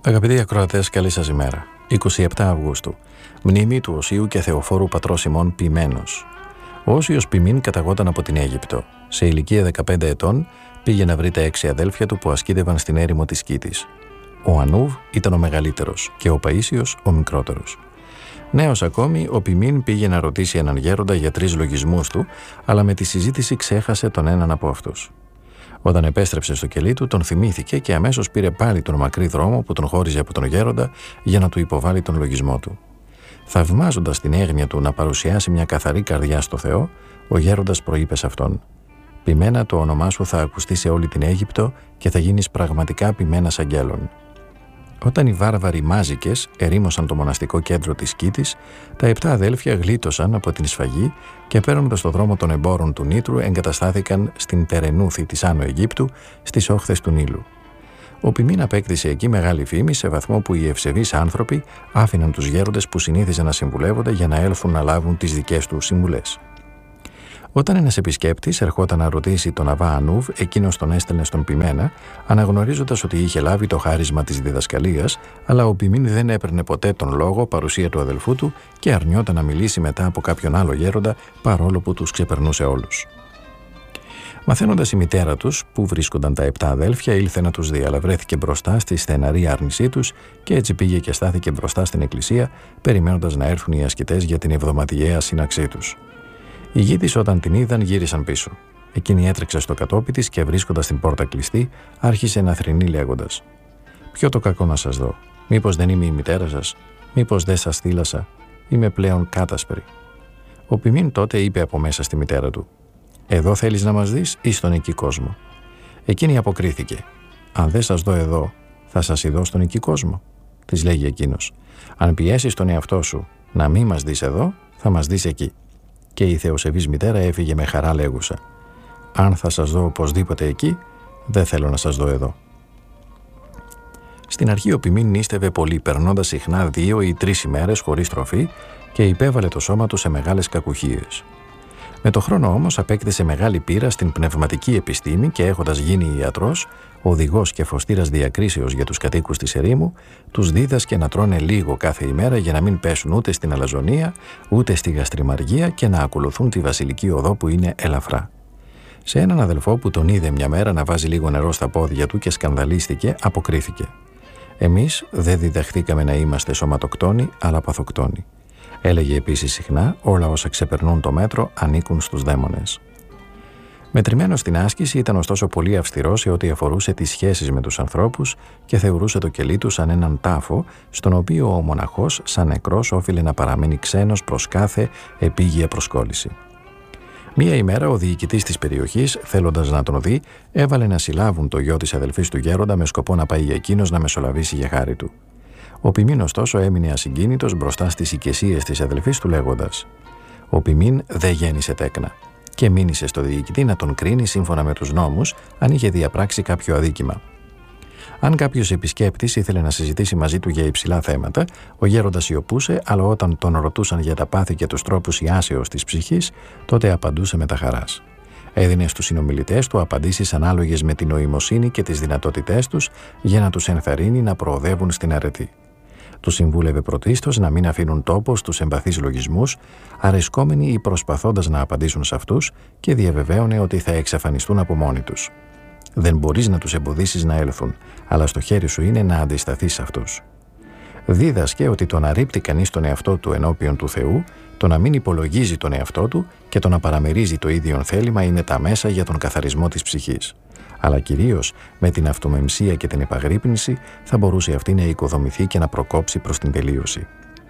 Αγαπητοί ακροατές, καλή σας ημέρα. 27 Αυγούστου. Μνήμη του Οσίου και Θεοφόρου πατρός ημών ποιμένος. Ο Όσιος Ποιμήν καταγόταν από την Αίγυπτο. Σε ηλικία 15 ετών πήγε να βρει τα 6 αδέλφια του που ασκήτευαν στην έρημο της Κήτης. Ο Ανούβ ήταν ο μεγαλύτερος και ο Παΐσιος ο μικρότερος. Νέος ακόμη, ο Ποιμήν πήγε να ρωτήσει έναν γέροντα για 3 λογισμούς του, αλλά με τη συζήτηση ξέχασε τον έναν από αυτούς. Όταν επέστρεψε στο κελί του, τον θυμήθηκε και αμέσως πήρε πάλι τον μακρύ δρόμο που τον χώριζε από τον γέροντα για να του υποβάλει τον λογισμό του. Θαυμάζοντας την έγνοια του να παρουσιάσει μια καθαρή καρδιά στο Θεό, ο γέροντας προείπε σε αυτόν: «Ποιμένα, το όνομά σου θα ακουστεί σε όλη την Αίγυπτο και θα γίνεις πραγματικά ποιμένας αγγέλων». Όταν οι βάρβαροι Μάζικες ερήμωσαν το μοναστικό κέντρο της Κήτης, τα 7 αδέλφια γλίτωσαν από την σφαγή και παίρνοντας το δρόμο των εμπόρων του Νήτρου εγκαταστάθηκαν στην Τερενούθη της Άνω Αιγύπτου, στις όχθες του Νείλου. Ο Ποιμήν απέκτησε εκεί μεγάλη φήμη σε βαθμό που οι ευσεβείς άνθρωποι άφηναν τους γέροντες που συνήθιζαν να συμβουλεύονται για να έλθουν να λάβουν τις δικές τους συμβουλές. Όταν ένας επισκέπτης ερχόταν να ρωτήσει τον Αβά Ανούβ, εκείνος τον έστελνε στον Ποιμένα, αναγνωρίζοντας ότι είχε λάβει το χάρισμα της διδασκαλίας, αλλά ο Ποιμήν δεν έπαιρνε ποτέ τον λόγο παρουσία του αδελφού του και αρνιόταν να μιλήσει μετά από κάποιον άλλο γέροντα, παρόλο που τους ξεπερνούσε όλους. Μαθαίνοντας η μητέρα τους που βρίσκονταν τα 7 αδέλφια, ήλθε να τους δει, αλλά βρέθηκε μπροστά στη στεναρή άρνησή τους και έτσι πήγε και στάθηκε μπροστά στην εκκλησία, περιμένοντας να έρθουν οι ασκητές για την εβδομαδιαία σύναξή τους. Οι γη της όταν την είδαν γύρισαν πίσω. Εκείνη έτρεξε στο κατόπι της και βρίσκοντας την πόρτα κλειστή, άρχισε να θρηνεί λέγοντας: «Ποιο το κακό να σας δω? Μήπως δεν είμαι η μητέρα σας? Μήπως δεν σας θύλασα? Είμαι πλέον κάτασπρη». Ο Ποιμήν τότε είπε από μέσα στη μητέρα του: «Εδώ θέλεις να μας δεις ή στον εκεί κόσμο?» Εκείνη αποκρίθηκε: «Αν δεν σας δω εδώ, θα σας ειδώ στον εκεί κόσμο». Της λέγει εκείνος: «Αν πιέσεις τον εαυτό σου να μην μας δεις εδώ, θα μας δεις εκεί». Και η θεοσεβής μητέρα έφυγε με χαρά λέγουσα: «Αν θα σας δω οπωσδήποτε εκεί, δεν θέλω να σας δω εδώ». Στην αρχή ο Ποιμήν νίστευε πολύ, περνώντας συχνά 2 ή 3 ημέρες χωρίς τροφή και υπέβαλε το σώμα του σε μεγάλες κακουχίες. Με το χρόνο όμως απέκτησε μεγάλη πείρα στην πνευματική επιστήμη και έχοντας γίνει ιατρός, οδηγός και φωστήρας διακρίσεως για τους κατοίκους της ερήμου, τους δίδασκε να τρώνε λίγο κάθε ημέρα για να μην πέσουν ούτε στην αλαζονία, ούτε στη γαστριμαργία και να ακολουθούν τη βασιλική οδό που είναι ελαφρά. Σε έναν αδελφό που τον είδε μια μέρα να βάζει λίγο νερό στα πόδια του και σκανδαλίστηκε, αποκρίθηκε: «Εμείς δεν διδαχθήκαμε να είμαστε σωματοκτόνοι, αλλά παθοκτόνοι». Έλεγε επίσης συχνά: «Όλα όσα ξεπερνούν το μέτρο ανήκουν στους δαίμονες». Μετρημένος στην άσκηση, ήταν ωστόσο πολύ αυστηρός σε ό,τι αφορούσε τις σχέσεις με τους ανθρώπους και θεωρούσε το κελί του σαν έναν τάφο, στον οποίο ο μοναχός, σαν νεκρός, όφιλε να παραμένει ξένος προς κάθε επίγεια προσκόλληση. Μία ημέρα ο διοικητής της περιοχής, θέλοντας να τον δει, έβαλε να συλλάβουν το γιο της αδελφής του γέροντα με σκοπό να πάει εκείνος να μεσολαβήσει για χάρη του. Ο Ποιμήν ωστόσο έμεινε ασυγκίνητος μπροστά στις οικεσίες της αδελφής του λέγοντας: «Ο Ποιμήν δεν γέννησε τέκνα», και μήνυσε στο διοικητή να τον κρίνει σύμφωνα με τους νόμους αν είχε διαπράξει κάποιο αδίκημα. Αν κάποιος επισκέπτης ήθελε να συζητήσει μαζί του για υψηλά θέματα, ο γέροντας σιωπούσε, αλλά όταν τον ρωτούσαν για τα πάθη και τους τρόπους ιάσεως της ψυχής, τότε απαντούσε με τα χαράς. Έδινε στους συνομιλητές του απαντήσεις ανάλογες με την νοημοσύνη και τις δυνατότητές τους για να τους ενθαρρύνει να προοδεύουν στην αρετή. Τους συμβούλευε πρωτίστως να μην αφήνουν τόπο στους εμπαθείς λογισμούς, αρεσκόμενοι ή προσπαθώντας να απαντήσουν σε αυτούς, και διαβεβαίωνε ότι θα εξαφανιστούν από μόνοι τους. Δεν μπορείς να τους εμποδίσεις να έλθουν, αλλά στο χέρι σου είναι να αντισταθείς σε αυτούς. Δίδασκε ότι το να ρίπτει κανείς τον εαυτό του ενώπιον του Θεού, το να μην υπολογίζει τον εαυτό του και το να παραμερίζει το ίδιον θέλημα είναι τα μέσα για τον καθαρισμό της ψυχής. Αλλά κυρίως με την αυτομεμψία και την επαγρύπνηση θα μπορούσε αυτή να οικοδομηθεί και να προκόψει προς την τελείωση.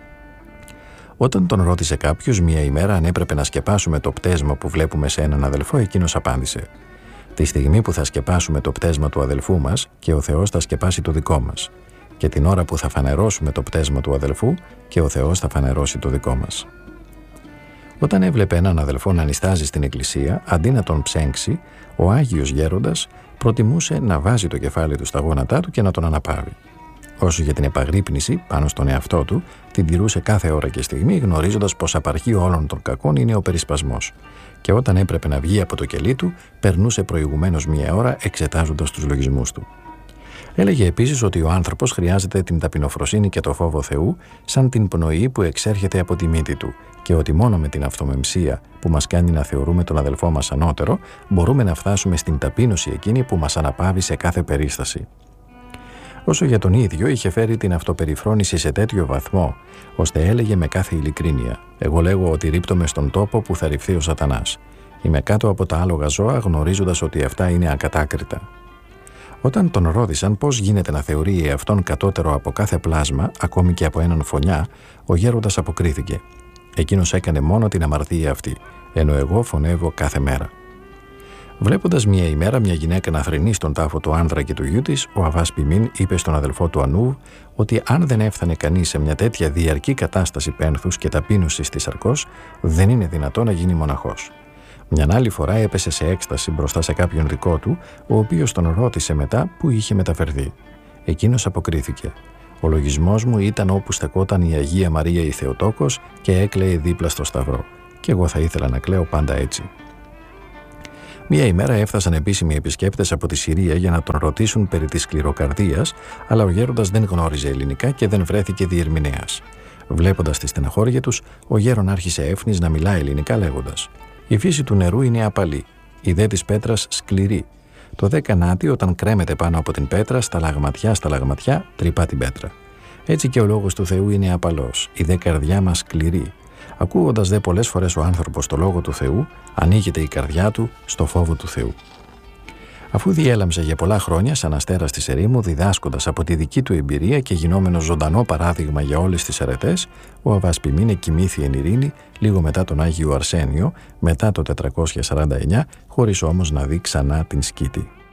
Όταν τον ρώτησε κάποιος μία ημέρα αν έπρεπε να σκεπάσουμε το πτέσμα που βλέπουμε σε έναν αδελφό, εκείνος απάντησε: «Τη στιγμή που θα σκεπάσουμε το πτέσμα του αδελφού μας, και ο Θεός θα σκεπάσει το δικό μας. Και την ώρα που θα φανερώσουμε το πτέσμα του αδελφού, και ο Θεός θα φανερώσει το δικό μας». Όταν έβλεπε έναν αδελφό να νηστάζει στην εκκλησία, αντί να τον ψέγξει, ο Άγιος Γέροντας προτιμούσε να βάζει το κεφάλι του στα γόνατά του και να τον αναπαύει. Όσο για την επαγρύπνηση πάνω στον εαυτό του, την τηρούσε κάθε ώρα και στιγμή, γνωρίζοντας πως απαρχή όλων των κακών είναι ο περισπασμός. Και όταν έπρεπε να βγει από το κελί του, περνούσε προηγουμένως μία ώρα εξετάζοντας τους λογισμούς του. Έλεγε επίσης ότι ο άνθρωπος χρειάζεται την ταπεινοφροσύνη και το φόβο Θεού σαν την πνοή που εξέρχεται από τη μύτη του και ότι μόνο με την αυτομεμψία που μας κάνει να θεωρούμε τον αδελφό μας ανώτερο μπορούμε να φτάσουμε στην ταπείνωση εκείνη που μας αναπαύει σε κάθε περίσταση. Όσο για τον ίδιο, είχε φέρει την αυτοπεριφρόνηση σε τέτοιο βαθμό, ώστε έλεγε με κάθε ειλικρίνεια: «Εγώ λέγω ότι ρίπτομαι στον τόπο που θα ρηφθεί ο Σατανάς. Είμαι κάτω από τα άλογα ζώα, γνωρίζοντας ότι αυτά είναι ακατάκριτα». Όταν τον ρώτησαν πώς γίνεται να θεωρεί εαυτόν κατώτερο από κάθε πλάσμα, ακόμη και από έναν φωνιά, ο γέροντας αποκρίθηκε: «Εκείνος έκανε μόνο την αμαρτία αυτή, ενώ εγώ φωνεύω κάθε μέρα». Βλέποντας μια ημέρα μια γυναίκα να θρηνεί στον τάφο του άνδρα και του γιού της, ο Αββάς Πιμίν είπε στον αδελφό του Ανούβ ότι αν δεν έφτανε κανείς σε μια τέτοια διαρκή κατάσταση πένθους και ταπείνωσης της σαρκός, δεν είναι δυνατό να γίνει μοναχός. Μιαν άλλη φορά έπεσε σε έκσταση μπροστά σε κάποιον δικό του, ο οποίος τον ρώτησε μετά που είχε μεταφερθεί. Εκείνος αποκρίθηκε: «Ο λογισμός μου ήταν όπου στεκόταν η Αγία Μαρία η Θεοτόκος και έκλαιε δίπλα στο σταυρό. Και εγώ θα ήθελα να κλαίω πάντα έτσι». Μία ημέρα έφτασαν επίσημοι επισκέπτες από τη Συρία για να τον ρωτήσουν περί της σκληροκαρδίας, αλλά ο γέροντας δεν γνώριζε ελληνικά και δεν βρέθηκε διερμηνέας. Βλέποντας τη στεναχώρια τους, ο γέρον άρχισε έφνης να μιλά ελληνικά λέγοντας: «Η φύση του νερού είναι απαλή, η δε της πέτρας σκληρή. Το δε κανάτι όταν κρέμεται πάνω από την πέτρα, στα λαγματιά τρυπά την πέτρα. Έτσι και ο λόγος του Θεού είναι απαλός, η δε καρδιά μας σκληρή. Ακούγοντας δε πολλές φορές ο άνθρωπος το λόγο του Θεού, ανοίγεται η καρδιά του στο φόβο του Θεού». Αφού διέλαμψε για πολλά χρόνια σαν αστέρας της ερήμου, διδάσκοντας από τη δική του εμπειρία και γινόμενος ζωντανό παράδειγμα για όλες τις αρετές, ο Αββάς Πιμίν εκοιμήθη εν ειρήνη λίγο μετά τον Άγιο Αρσένιο, μετά το 449, χωρίς όμως να δει ξανά την σκήτη.